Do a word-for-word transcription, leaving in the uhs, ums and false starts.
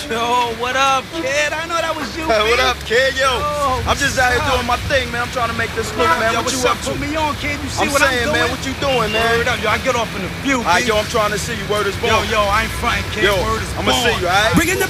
Yo, what up, kid? I know that was you, Hey, what man. up, kid? Yo, Yo, I'm just out here what's up? doing my thing, man. I'm trying to make this look, man. Yo, What what's you up? up to? Put me on, kid. You see I'm what saying, I'm doing? man, what you doing, man? Word up, yo. I get off in a few, All right, kid. yo, I'm trying to see you. Word is born. Yo, yo, I ain't frontin', kid. Yo, Word is I'ma born. see you, all right? Bringing the